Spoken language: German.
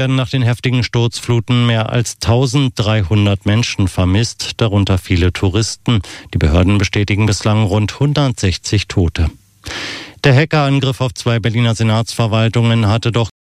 werden nach den heftigen Sturzfluten mehr als 1300 Menschen vermisst, darunter viele Touristen. Die Behörden bestätigen bislang rund 160 Tote. Der Hackerangriff auf 2 Berliner Senatsverwaltungen hatte doch